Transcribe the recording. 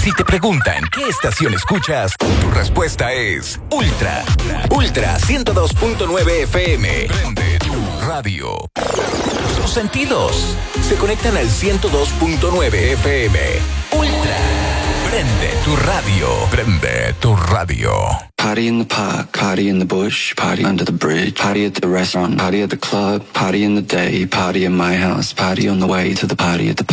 Si te preguntan qué estación escuchas, tu respuesta es Ultra. Ultra 102.9 FM. Prende tu radio. Tus sentidos se conectan al 102.9 FM. Ultra. Prende tu radio. Prende tu radio. Party in the park, party in the bush, party under the bridge, party at the restaurant, party at the club, party in the day, party in my house, party on the way to the party at the park.